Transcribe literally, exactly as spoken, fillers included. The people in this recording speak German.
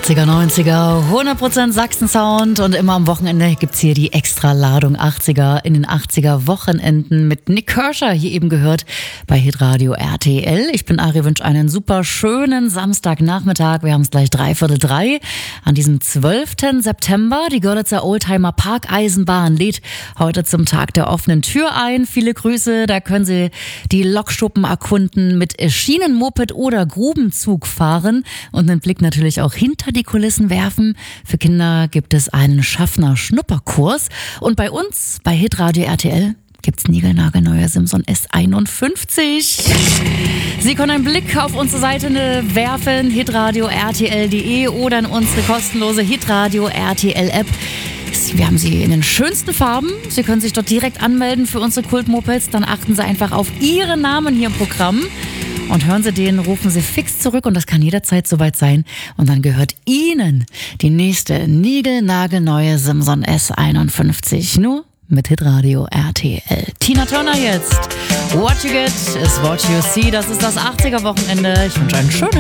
achtziger, neunziger, hundert Prozent Sachsen-Sound und immer am Wochenende gibt's hier die Extra-Ladung achtziger in den achtziger Wochenenden mit Nick Kershaw, hier eben gehört bei Hitradio R T L. Ich bin Ari, wünsche einen super schönen Samstagnachmittag. Wir haben es gleich dreiviertel drei an diesem zwölften September. Die Görlitzer Oldtimer Parkeisenbahn lädt heute zum Tag der offenen Tür ein. Viele Grüße, da können Sie die Lokschuppen erkunden, mit Schienenmoped oder Grubenzug fahren und einen Blick natürlich auch hinter die Kulissen werfen. Für Kinder gibt es einen Schaffner Schnupperkurs und bei uns, bei Hitradio R T L, gibt's niegelnagelneue Simson S einundfünfzig. Sie können einen Blick auf unsere Seite werfen, hitradio r t l punkt d e oder in unsere kostenlose Hitradio R T L App. Wir haben sie in den schönsten Farben. Sie können sich dort direkt anmelden für unsere Kultmopeds. Dann achten Sie einfach auf Ihren Namen hier im Programm. Und hören Sie den, rufen Sie fix zurück und das kann jederzeit soweit sein. Und dann gehört Ihnen die nächste niegelnagelneue Simson S einundfünfzig. Nur mit Hitradio R T L. Tina Turner jetzt. What you get is what you see. Das ist das achtziger Wochenende. Ich wünsche einen schönen